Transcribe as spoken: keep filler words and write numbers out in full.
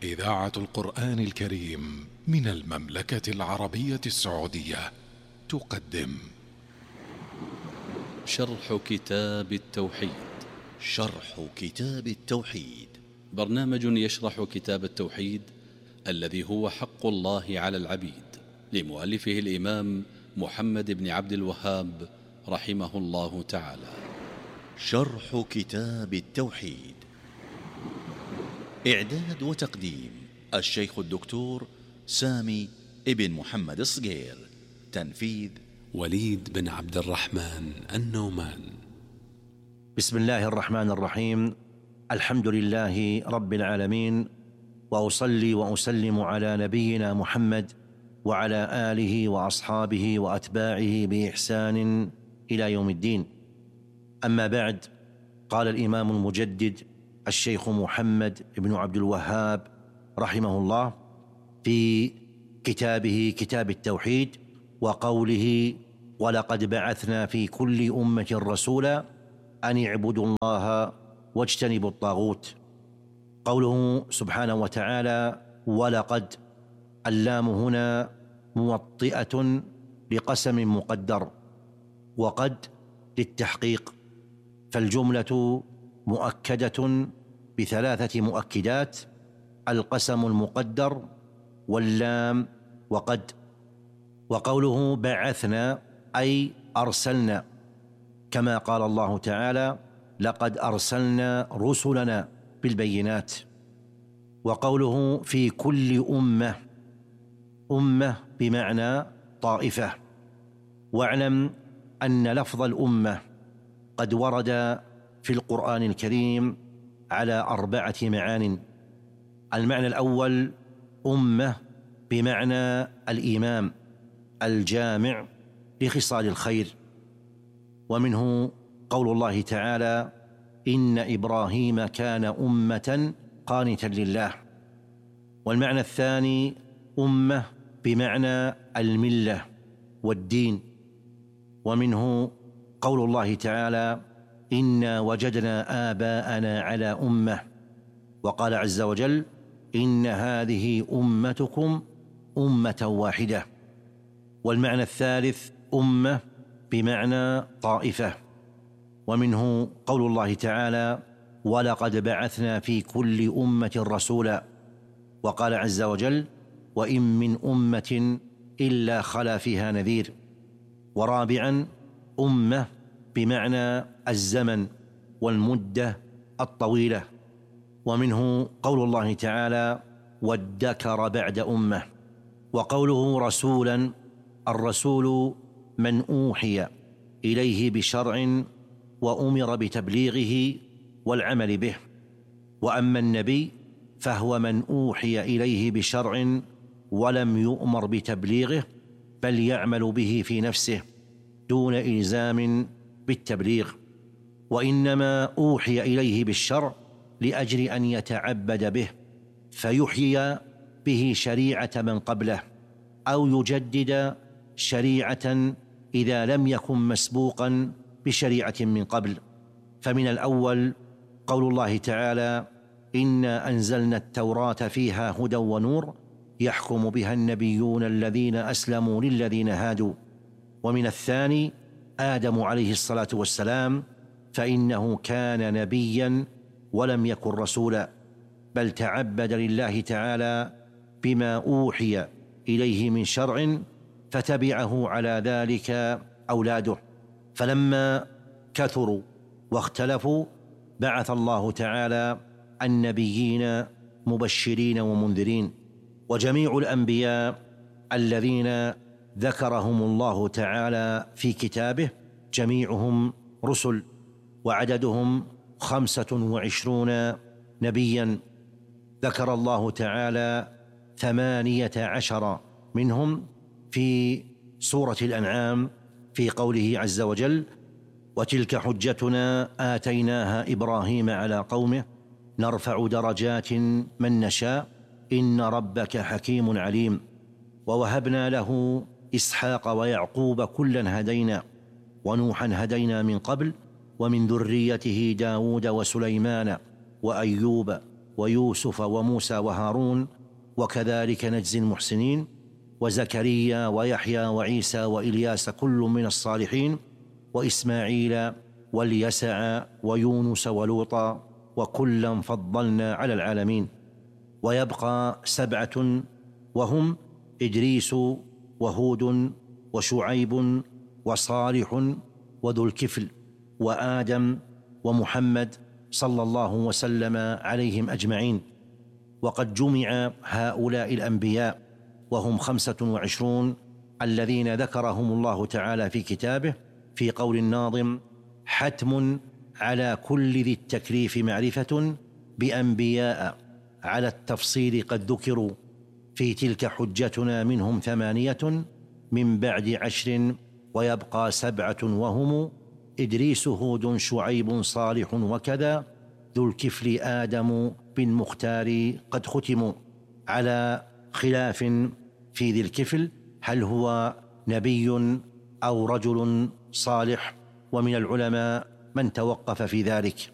إذاعة القرآن الكريم من المملكة العربية السعودية تقدم شرح كتاب التوحيد. شرح كتاب التوحيد برنامج يشرح كتاب التوحيد الذي هو حق الله على العبيد، لمؤلفه الإمام محمد بن عبد الوهاب رحمه الله تعالى. شرح كتاب التوحيد، إعداد وتقديم الشيخ الدكتور سامي ابن محمد الصقير، تنفيذ وليد بن عبد الرحمن النومان. بسم الله الرحمن الرحيم. الحمد لله رب العالمين، وأصلي وأسلم على نبينا محمد وعلى آله وأصحابه وأتباعه بإحسان إلى يوم الدين. أما بعد، قال الإمام المجدد الشيخ محمد بن عبد الوهاب رحمه الله في كتابه كتاب التوحيد وقوله: ولقد بعثنا في كل أمة رسولا أن اعبدوا الله واجتنبوا الطاغوت. قوله سبحانه وتعالى ولقد، اللام هنا موطئة لقسم مقدر، وقد للتحقيق، فالجملة مؤكدة بثلاثة مؤكدات: القسم المقدر واللام وقد. وقوله بعثنا أي أرسلنا، كما قال الله تعالى: لقد أرسلنا رسلنا بالبينات. وقوله في كل أمة، أمة بمعنى طائفة. واعلم أن لفظ الأمة قد ورد في القرآن الكريم على أربعة معان. المعنى الأول أمة بمعنى الإمام الجامع لخصال الخير، ومنه قول الله تعالى: إن إبراهيم كان أمة قانتا لله. والمعنى الثاني أمة بمعنى الملة والدين، ومنه قول الله تعالى: إنا وجدنا آباءنا على أمة. وقال عز وجل: إن هذه أمتكم أمة واحدة. والمعنى الثالث أمة بمعنى طائفة، ومنه قول الله تعالى: ولقد بعثنا في كل أمة رسولا. وقال عز وجل: وإن من أمة إلا خلا فيها نذير. ورابعا أمة بمعنى الزمن والمدة الطويلة، ومنه قول الله تعالى: وادكر بعد أمة. وقوله رسولا، الرسول من أوحي إليه بشرع وأمر بتبليغه والعمل به. وأما النبي فهو من أوحي إليه بشرع ولم يؤمر بتبليغه، بل يعمل به في نفسه دون إلزام بالتبليغ. وإنما أوحي إليه بالشرع لأجل أن يتعبد به فيحيي به شريعة من قبله، أو يجدد شريعة إذا لم يكن مسبوقا بشريعة من قبل. فمن الأول قول الله تعالى: إنا أنزلنا التوراة فيها هدى ونور يحكم بها النبيون الذين أسلموا للذين هادوا. ومن الثاني آدم عليه الصلاة والسلام، فإنه كان نبيا ولم يكن رسولا، بل تعبد لله تعالى بما أوحي إليه من شرع، فتبعه على ذلك أولاده. فلما كثروا واختلفوا بعث الله تعالى النبيين مبشرين ومنذرين. وجميع الأنبياء الذين ذكرهم الله تعالى في كتابه جميعهم رسل، وعددهم خمسة وعشرون نبيا. ذكر الله تعالى ثمانية عشر منهم في سورة الأنعام في قوله عز وجل: وتلك حجتنا آتيناها إبراهيم على قومه نرفع درجات من نشاء إن ربك حكيم عليم. ووهبنا له إسحاق ويعقوب كلا هدينا، ونوحا هدينا من قبل، ومن ذريته داود وسليمان وأيوب ويوسف وموسى وهارون، وكذلك نجزي المحسنين، وزكريا ويحيى وعيسى وإلياس كل من الصالحين، وإسماعيل واليسع ويونس ولوطا، وكلا فضلنا على العالمين. ويبقى سبعة وهم إدريس وهود وشعيب وصالح وذو الكفل وآدم ومحمد صلى الله وسلم عليهم أجمعين. وقد جمع هؤلاء الأنبياء وهم خمسة وعشرون الذين ذكرهم الله تعالى في كتابه في قول الناظم: حتم على كل ذي التكليف معرفة بأنبياء على التفصيل قد ذكروا، في تلك حجتنا منهم ثمانية من بعد عشر، ويبقى سبعة وهم إدريس هود شعيب صالح وكذا ذو الكفل آدم بالمختار قد ختموا، على خلاف في ذي الكفل هل هو نبي أو رجل صالح، ومن العلماء من توقف في ذلك.